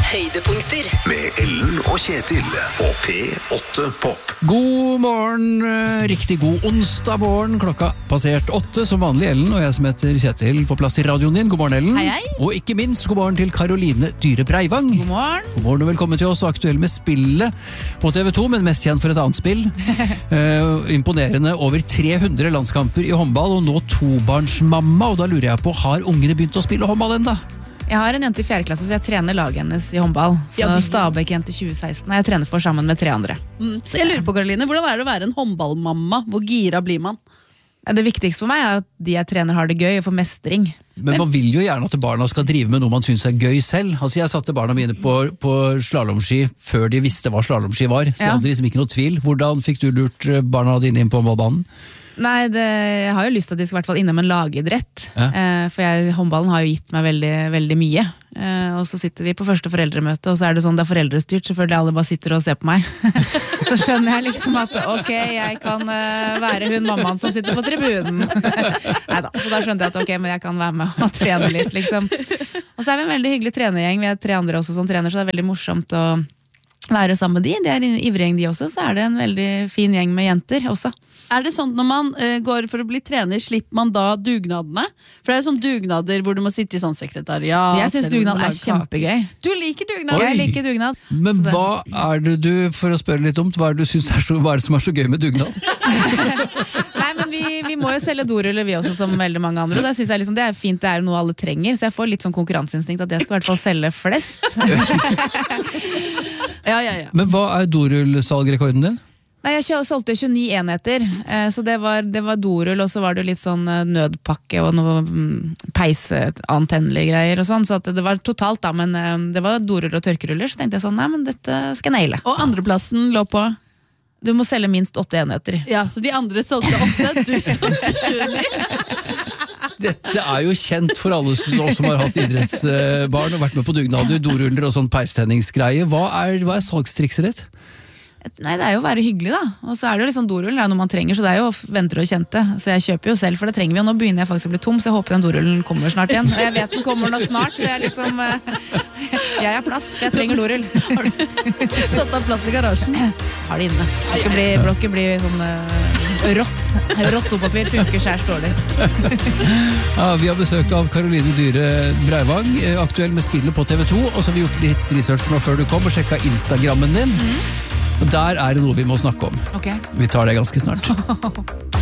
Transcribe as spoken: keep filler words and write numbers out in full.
Høydepunkter med Ellen og Kjetil på P åtte Pop. God morgen, riktig god onsdag morgen. Klokka passert åtte, som vanlig Ellen, og jeg som heter Kjetil på plass i radioen din. God morgen, Ellen. Hei, hei. Og ikke minst god morgen til Karoline Dyhre Breivang. God morgen. God morgen og velkommen til oss, aktuell med spillet på T V to, men mest kjent for et annet spill. uh, imponerende over tre hundre landskamper i håndball, og nå tobarnsmamma, og da lurer jeg på, har ungene begynt å spille håndball enda? Jeg har en jente i fjerde klasse, så jeg trener laget hennes i håndball. Så Ja, du- Stabæk-jente tjue seksten, jeg trener for sammen med tre andre. Mm. Jeg lurer på, Karoline, hvordan er det å være en håndballmamma? Hvor gira blir man? Det viktigste for meg er at de jeg trener har det gøy og får mestring. Men man vil jo gjerne at barna skal drive med noe man synes er gøy selv. Altså Jeg satte barna mine på, på slalomski før de visste hva slalomski var, så Ja. jeg hadde liksom ikke noe tvil. Hvordan fikk du lurt barna dine inn på håndballbanen? Nei, det, jeg har jo lyst til at de skal i hvert fall innom en lagidrett. Ja. Eh, for jeg, håndballen har jo gitt meg veldig, veldig mye. Eh, og så sitter vi på første foreldremøte, og så er det sånn, det er foreldrestyrt, selvfølgelig alle bare sitter og ser på meg. Så skjønner jeg liksom at ok, jeg kan eh, være hun mammaen som sitter på tribunen. Neida, så da skjønte jeg at ok, men jeg kan være med og trene litt, liksom. Og så er vi en veldig hyggelig trenergjeng, vi er tre andre også som trener, så det er veldig morsomt å være sammen med de. De er en ivrig gjeng de også, så er det en veldig fin gjeng med jenter også. Er det sånn når man uh, går for å bli trener, slipper man da dugnadene? For det er sånn dugnader hvor du må sitte i sånn sekretariat. Jeg synes eller hvor du dugnad må er lage kake. kjempegøy. Du liker dugnad? Jeg liker dugnad. Men Så det- hva er det du, for å spørre litt om, hva er det du synes er så, hva er det som er så gøy med dugnad? Nei, men vi, vi må jo selge doruller vi også, som veldig mange andre. Og det synes jeg liksom, det er fint, det er noe alle trenger. Så jeg får litt sånn konkurranseinstinkt at jeg skal i hvert fall selge flest. Ja, ja, ja. Men hva er dorullsalgrekorden din? Nei, jeg kjø- solgte tjueni enheter, eh, så det var, det var dorull, og så var det litt sånn eh, nødpakke og noe mm, peiseantennelige greier og sånn, så at det var totalt da, men eh, det var dorull og tørkeruller, så tenkte jeg sånn, nei, men dette skal jeg naile. Og andreplassen lå på? Du må selge minst åtte enheter. Ja, så de andre solgte åtte, du solgte tjue. Dette er jo kjent for alle som som har hatt idrettsbarn og vært med på dugnader, doruller og sånn peistenningsgreie. Hva er, hva er salgstrikset ditt? Nei, det er jo å være hyggelig da, og så er det jo litt sånn dorull, det er noe man trenger, så det er jo venner og kjente, så jeg kjøper jo selv, for det trenger vi, og nå begynner jeg faktisk å bli tom, så jeg håper den dorullen kommer snart igjen, og jeg vet den kommer nå snart, så jeg liksom, eh, jeg har plass, for jeg trenger dorull. Satt av plass i garasjen. Har det inne. Blokke blir, blokke blir sånn uh, rått. Råttopapir funker skjærs dårlig. Ja, vi har besøk av Karoline Dyhre Breivang, eh, aktuell med spillet på T V to, og så har vi gjort litt research nå før du kom og sjekket Instagrammen din. Og der er det noe vi må snakke om. Ok. Vi tar det ganske snart.